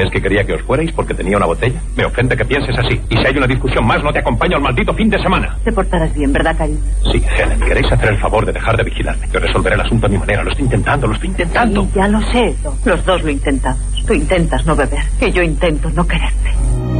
¿Crees que quería que os fuerais porque tenía una botella? Me ofende que pienses así. Y si hay una discusión más, no te acompaño al maldito fin de semana. Te portarás bien, ¿verdad, cariño? Sí, Helen, queréis hacer el favor de dejar de vigilarme. Yo resolveré el asunto a mi manera. Lo estoy intentando. Sí, ya lo sé. Los dos lo intentamos. Tú intentas no beber, y yo intento no quererte.